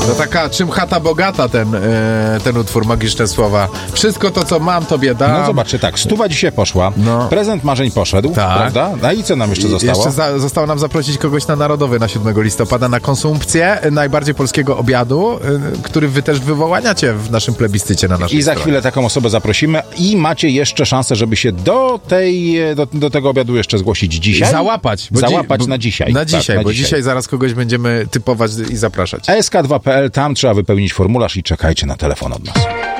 To taka czym chata bogata ten utwór, magiczne słowa. Wszystko to, co mam, tobie dam. No zobaczcie, tak, 100 dzisiaj poszła, prezent marzeń poszedł, prawda? A i co nam jeszcze zostało? Jeszcze zostało nam zaprosić kogoś na Narodowy na 7 listopada na konsumpcję najbardziej polskiego obiadu, który wy też wywołaniacie w naszym plebiscycie na naszej I za stronie. chwilę taką osobę zaprosimy i macie jeszcze szansę, żeby się do tego obiadu jeszcze zgłosić dzisiaj. Załapać Na dzisiaj. Na dzisiaj, tak, bo dzisiaj zaraz kogoś będziemy typować i zapraszać. sk2.pl, tam trzeba wypełnić formularz i czekajcie na telefon od nas.